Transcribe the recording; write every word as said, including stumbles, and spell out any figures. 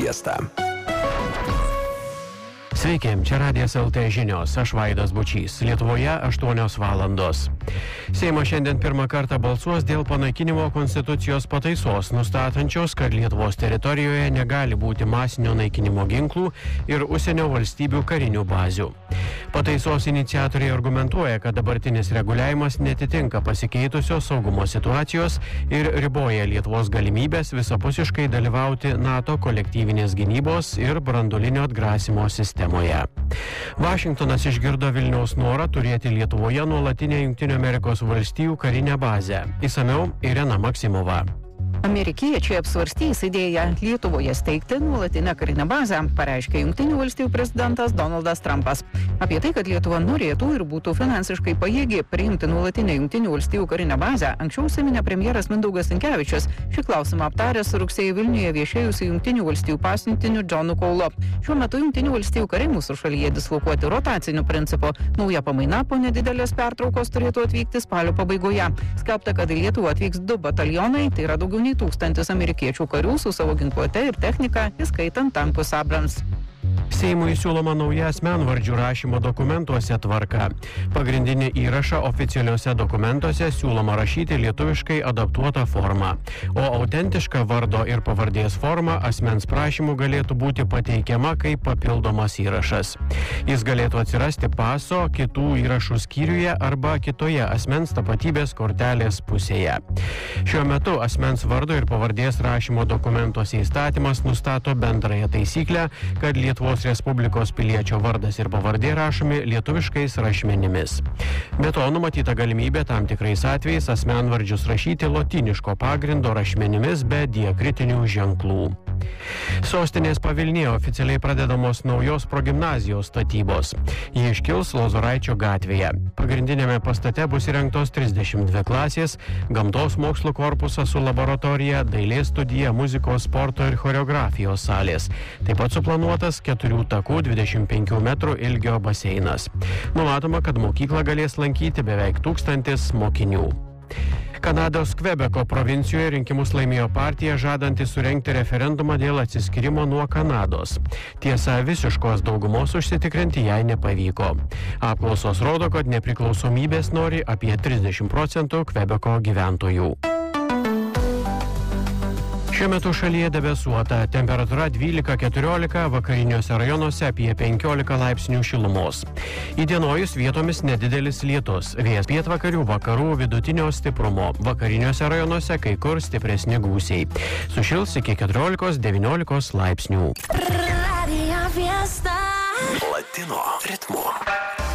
Fiesta. Sveiki, čia Radijas L T žinios, aš Vaidas Bučys. Lietuvoje aštuonios valandos. Seimas šiandien pirmą kartą balsuos dėl panaikinimo konstitucijos pataisos, nustatančios, kad Lietuvos teritorijoje negali būti masinio naikinimo ginklų ir užsienio valstybių karinių bazių. Pataisos iniciatoriai argumentuoja, kad dabartinis reguliavimas netitinka pasikeitusios saugumo situacijos ir riboja Lietuvos galimybės visapusiškai dalyvauti NATO kolektyvinės gynybos ir branduolinio atgrasimo sistemoje. Vašingtonas išgirdo Vilniaus norą turėti Lietuvoje nuolatinę Jungtinių Amerikos valstijų karinę bazę. Išsamiau Irena Maksimova. Amerikiečiai apsvarstys idėją Lietuvoje steigti nuolatinę karinę bazę, pareiškė Jungtinių valstijų prezidentas Donaldas Trumpas. Apie tai, kad Lietuva norėtų ir būtų finansiškai pajėgi priimti nuolatinę Jungtinių valstijų karinę bazę, anksčiau užsiminė premjeras Mindaugas Sinkevičius. Šį klausimą aptaręs rugsėjį Vilniuje viešėjusiu Jungtinių valstijų pasiuntiniu Johnu Kaulu. Šiuo metu Jungtinių valstijų kariai mūsų šalyje dislokuoti rotaciniu principu. Nauja pamaina po nedidelės pertraukos turėtų atvykti spalio pabaigoje. Skelbta, kad į Lietuvą atvyks du batalionai, tai yra daugiau nei tūkstantis amerikiečių karių su savo ginkluote ir technika, įskaitant tankus Abrams. Seimui siūloma nauja asmenvardžių rašymo dokumentuose tvarka. Pagrindinį įrašą oficialiuose dokumentuose siūloma rašyti lietuviškai adaptuotą formą, o autentiška vardo ir pavardės forma asmens prašymų galėtų būti pateikiama kaip papildomas įrašas. Jis galėtų atsirasti paso, kitų įrašų skyriuje arba kitoje asmens tapatybės kortelės pusėje. Šiuo metu asmens vardo ir pavardės rašymo dokumentuose įstatymas nustato bendrąją taisyklę, kad Lietuvos Respublikos piliečio vardas ir pavardė rašomi lietuviškais rašmenimis. Be to numatyta galimybė tam tikrais atvejais asmenvardžius rašyti lotyniško pagrindo rašmenimis be diakritinių ženklų. Sostinės pavilnyje oficialiai pradedamos naujos progimnazijos statybos. Ji iškils Lozoraičio gatvėje. Pagrindinėme pastate bus įrengtos trisdešimt dvi klasės, gamtos mokslų korpusas su laboratorija, dailės studija, muzikos, sporto ir choreografijos salės. Taip pat suplanuotas keturių takų dvidešimt penkių metrų ilgio baseinas. Numatoma, kad mokyklą galės lankyti beveik tūkstantis mokinių. Kanados Kvebeko provincijoje rinkimus laimėjo partija, žadanti surengti referendumą dėl atsiskyrimo nuo Kanados. Tiesa, visiškos daugumos užsitikrinti jai nepavyko. Apklausos rodo, kad nepriklausomybės nori apie trisdešimt procentų Kvebeko gyventojų. Šiuo metu šalyje debesuota, temperatūra dvylika keturiolika, vakariniuose rajonuose apie penkiolika laipsnių šilumos. Įdienojus vietomis nedidelis lietus, vėjas pietvakarių vakarų vidutinio stiprumo, vakariniuose rajonuose kai kur stipresni gūsiai. Sušils iki keturiolikos devyniolikos laipsnių. Latino ritmu.